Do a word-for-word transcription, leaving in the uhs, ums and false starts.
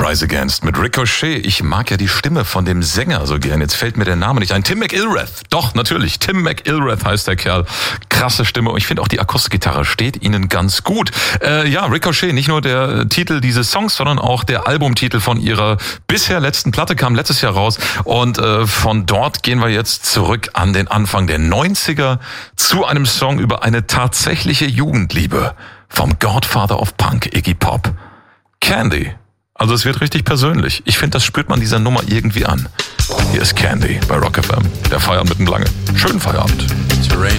Rise Against mit Ricochet. Ich mag ja die Stimme von dem Sänger so gern. Jetzt fällt mir der Name nicht ein. Tim McIlrath. Doch, natürlich. Tim McIlrath heißt der Kerl. Krasse Stimme. Und ich finde auch die Akustikgitarre steht ihnen ganz gut. Äh, ja, Ricochet, nicht nur der Titel dieses Songs, sondern auch der Albumtitel von ihrer bisher letzten Platte, kam letztes Jahr raus. Und äh, von dort gehen wir jetzt zurück an den Anfang der neunziger zu einem Song über eine tatsächliche Jugendliebe vom Godfather of Punk, Iggy Pop. Candy. Also es wird richtig persönlich. Ich finde, das spürt man dieser Nummer irgendwie an. Hier ist Candy bei Rock F M. Der Feierabend mitten lange. Schönen Feierabend.